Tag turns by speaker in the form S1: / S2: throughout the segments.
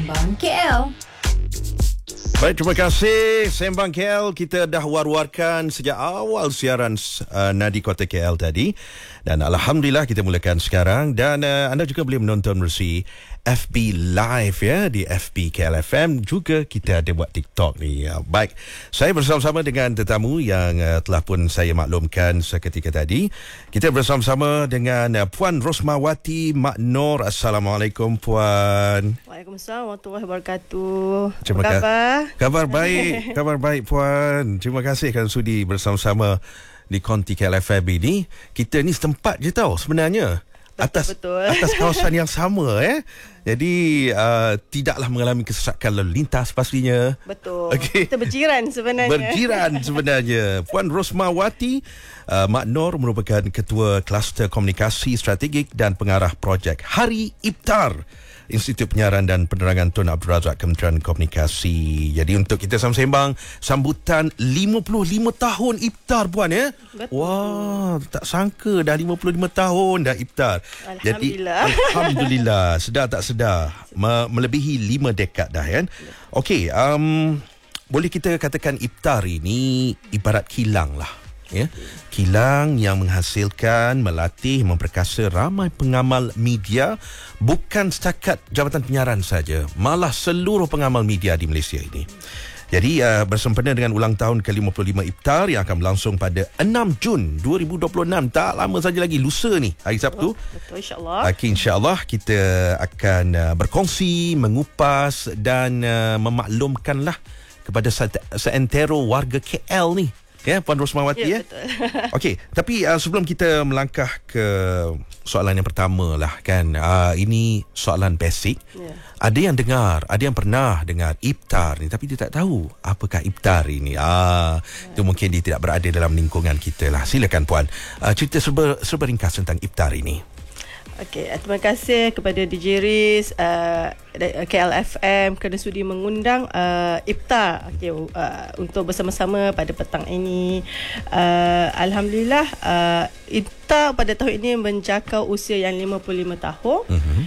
S1: Sembang KL.
S2: Baik, terima kasih Sembang KL. Kita dah war-warkan sejak awal siaran Nadi Kota KL tadi. Dan Alhamdulillah kita mulakan sekarang. Dan anda juga boleh menonton melalui FB Live ya, di FB KL FM. Juga kita ada buat TikTok ni. Baik, saya bersama-sama dengan tetamu yang telah pun saya maklumkan seketika tadi. Kita bersama-sama dengan Puan Rosmawati Mak Nor. Assalamualaikum Puan.
S3: Waalaikumsalam warahmatullahi wabarakatuh.
S2: Terima
S3: Apa khabar?
S2: Khabar baik, khabar baik Puan. Terima kasih kerana sudi bersama-sama di Konti KL FM ini. Kita ni setempat je tau sebenarnya.
S3: Betul.
S2: Atas kawasan yang sama Jadi tidaklah mengalami kesesakan lalu lintas pastinya.
S3: Betul.
S2: Okay.
S3: Kita berjiran sebenarnya.
S2: Berjiran sebenarnya. Puan Rosmawati Mak Nor merupakan Ketua Kluster Komunikasi Strategik dan Pengarah Projek Hari Iftar Institut Penyiaran dan Penerangan Tun Abdul Razak Kementerian Komunikasi. Jadi untuk kita sama-sembang sambutan 55 tahun Iftar Puan ya.
S3: Betul.
S2: Wah, tak sangka dah 55 tahun dah Iftar.
S3: Alhamdulillah.
S2: Jadi alhamdulillah, sedar tak sedar melebihi 5 dekad dah kan. Okey, boleh kita katakan Iftar ini ibarat kilang lah. Ya, kilang yang menghasilkan, melatih, memperkasa ramai pengamal media, bukan setakat Jabatan Penyiaran saja, malah seluruh pengamal media di Malaysia ini. Jadi bersempena dengan ulang tahun ke-55 Iftar yang akan berlangsung pada 6 Jun 2026, tak lama saja lagi, lusa ni, hari Sabtu.
S3: Betul, insyaAllah.
S2: InsyaAllah kita akan berkongsi, mengupas dan memaklumkanlah kepada seantero warga KL ni. Ya, Puan Rosmawati ya.
S3: Betul.
S2: Okey, tapi sebelum kita melangkah ke soalan yang pertama lah kan. Ini soalan basic.
S3: Ya.
S2: Ada yang dengar, ada yang pernah dengar Iftar ni tapi dia tak tahu apakah Iftar ini. Itu mungkin dia tidak berada dalam lingkungan kita lah. Silakan Puan, cerita serba ringkas tentang Iftar ini.
S3: Okey, terima kasih kepada DJ Riz, KLFM kerana sudi mengundang Iftar untuk bersama-sama pada petang ini. Alhamdulillah, Iftar pada tahun ini menjangkau usia yang 55 tahun.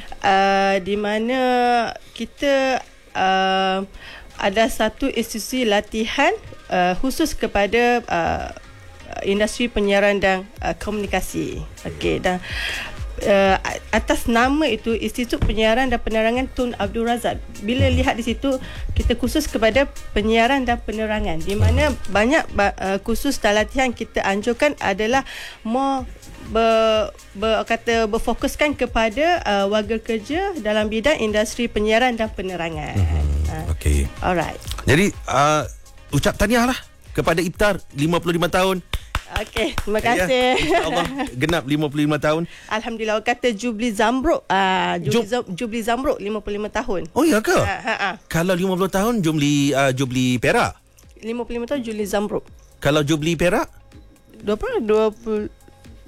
S3: Di mana kita ada satu institusi latihan khusus kepada industri penyiaran dan komunikasi. Okey, dan atas nama itu Institut Penyiaran dan Penerangan Tun Abdul Razak. Bila lihat di situ, kita khusus kepada penyiaran dan penerangan, di mana banyak khusus dan latihan kita anjurkan adalah more berfokuskan kepada warga kerja dalam bidang industri penyiaran dan penerangan.
S2: Okey.
S3: Alright.
S2: Jadi ucap tahniah lah kepada Iftar 55 tahun.
S3: Okey, terima kasih.
S2: InsyaAllah genap 55 tahun.
S3: Alhamdulillah, kata Jubli Zamrud. Jubli Zamrud 55 tahun.
S2: Oh ya ke? Kalau 50 tahun Jubli Perak.
S3: 55 tahun Jubli Zamrud.
S2: Kalau Jubli Perak?
S3: 50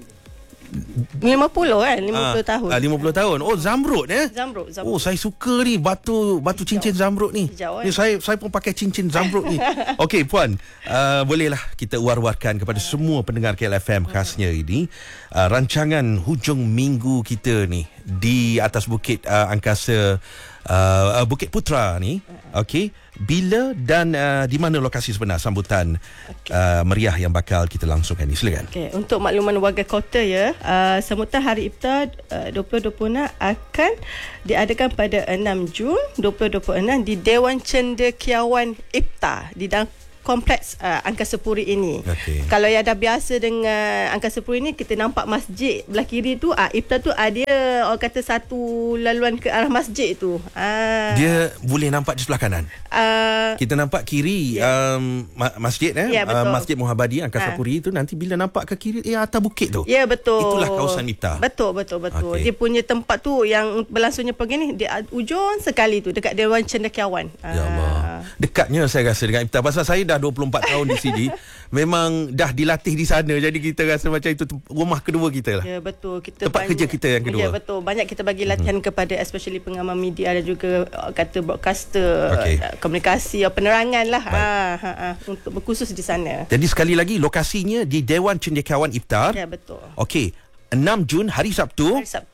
S3: kan, 50 tahun.
S2: 50 tahun. Oh, Zamrud
S3: Zamrud.
S2: Oh, saya suka ni batu cincin Zamrud ni.
S3: Hijau,
S2: Ni saya pun pakai cincin Zamrud ni. Okey Puan, bolehlah kita war-warkan kepada semua pendengar KLFM khasnya ini rancangan hujung minggu kita ni di atas Bukit Angkasa, Bukit Putra ni. Okey, bila dan di mana lokasi sebenar sambutan meriah yang bakal kita langsungkan ni? Silakan.
S3: Okey, untuk makluman warga kota ya, sambutan Hari Iftar 2026 akan diadakan pada 6 Jun 2026 di Dewan Cendekiawan Iftar di dalam kompleks Angkasa Puri ini.
S2: Okay.
S3: Kalau yang dah biasa dengan Angkasa Puri ini, kita nampak masjid belah kiri tu, Iftar tu dia orang kata satu laluan ke arah masjid tu.
S2: Dia boleh nampak di sebelah kanan. Kita nampak kiri masjid Masjid Muhammadiyah Angkasa Puri tu, nanti bila nampak ke kiri atas bukit tu.
S3: Ya, betul.
S2: Itulah kawasan Iftar.
S3: Betul. Okay. Dia punya tempat tu yang berlangsungnya pergi ni di ujung sekali tu dekat Dewan Cendekiawan.
S2: Ya Allah. Dekatnya saya rasa dengan Iftar, pasal saya dah 24 tahun di sini. Memang dah dilatih di sana, jadi kita rasa macam itu rumah kedua kita lah.
S3: Ya, betul. Kita
S2: tempat kerja kita yang kedua.
S3: Ya, betul. Banyak kita bagi latihan kepada especially pengamal media dan juga kata broadcaster, komunikasi, penerangan lah. Untuk berkhusus di sana.
S2: Jadi sekali lagi lokasinya di Dewan Cendekiawan Iftar.
S3: Ya, betul.
S2: Okey, 6 Jun hari Sabtu.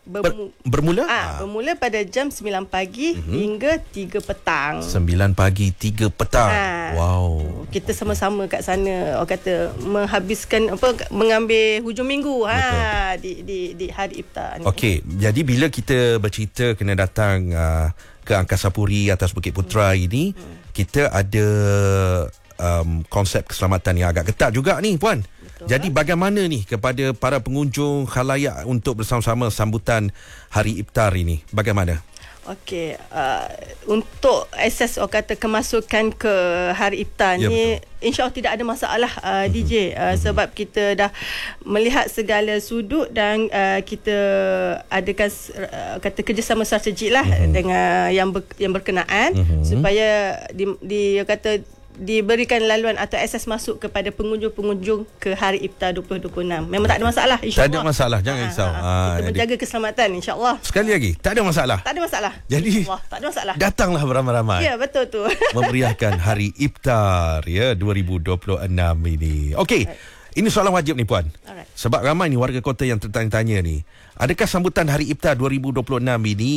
S2: Bermula?
S3: Bermula pada jam 9 pagi hingga 3 petang.
S2: 9 pagi 3 petang. Wow.
S3: Kita sama-sama kat sana, orang kata menghabiskan mengambil hujung minggu di hari iftar ni.
S2: Okey, jadi bila kita bercerita kena datang ke Angkasa Puri atas Bukit Putra ini, kita ada konsep keselamatan yang agak ketat juga ni, Puan. Jadi bagaimana ni kepada para pengunjung khalayak untuk bersama-sama sambutan hari iftar ini? Bagaimana?
S3: Okey, untuk akses orang kata kemasukan ke hari iftar ni, insya-Allah tidak ada masalah DJ, sebab kita dah melihat segala sudut dan kita adakan kata kerjasama strategik lah dengan yang berkenaan supaya kata diberikan laluan atau akses masuk kepada pengunjung-pengunjung ke hari iftar 2026. Memang tak ada masalah, insya-Allah.
S2: Tak ada masalah, jangan risau.
S3: Kita menjaga keselamatan, insya-Allah.
S2: Sekali lagi, tak ada masalah.
S3: Tak ada masalah.
S2: Jadi
S3: tak ada masalah.
S2: Datanglah beramai-ramai.
S3: Ya, betul tu.
S2: Memeriahkan hari iftar 2026 ini. Okey. Ini soalan wajib ni, Puan.
S3: Alright.
S2: Sebab ramai ni warga kota yang tertanya-tanya ni. Adakah sambutan hari iftar 2026 ini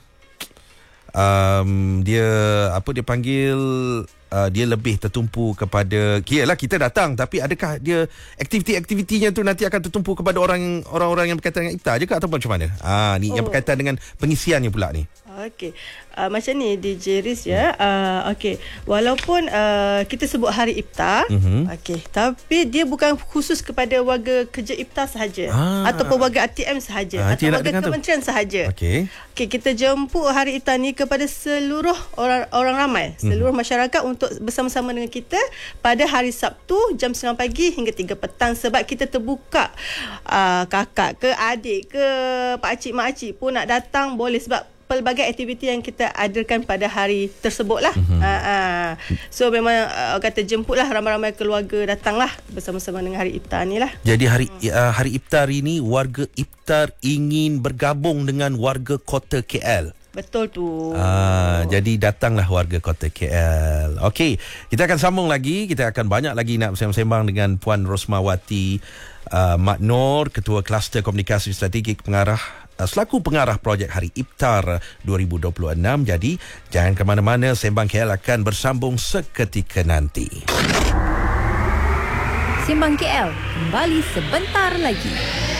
S2: dia panggil dia lebih tertumpu kepada kiralah kita datang, tapi adakah dia aktiviti-aktivitinya tu nanti akan tertumpu kepada orang-orang yang berkaitan dengan iftar je ke ataupun macam mana? Ni yang berkaitan dengan pengisiannya pula ni.
S3: Okey. Macam ni DJ Riz ya. Okey. Walaupun kita sebut hari iftar, okey, tapi dia bukan khusus kepada warga kerja iftar sahaja ataupun warga ATM sahaja atau warga kementerian sahaja.
S2: Okey.
S3: Okey, kita jemput hari iftar ni kepada seluruh orang ramai, seluruh masyarakat untuk bersama-sama dengan kita pada hari Sabtu jam 9 pagi hingga 3 petang, sebab kita terbuka kakak ke adik ke pakcik makcik pun nak datang boleh, sebab pelbagai aktiviti yang kita adakan pada hari tersebut lah. So memang kata jemputlah ramai-ramai keluarga, datanglah bersama-sama dengan hari iftar ni lah.
S2: Jadi hari iftar ini warga iftar ingin bergabung dengan warga kota KL.
S3: Betul tu.
S2: Jadi datanglah warga kota KL. Okey, kita akan sambung lagi. Kita akan banyak lagi nak bersembang dengan Puan Rosmawati Mat Noor, Ketua Kluster Komunikasi Strategik selaku pengarah projek Hari Iftar 2026. Jadi jangan ke mana-mana, Sembang KL akan bersambung seketika nanti.
S1: Sembang KL kembali sebentar lagi.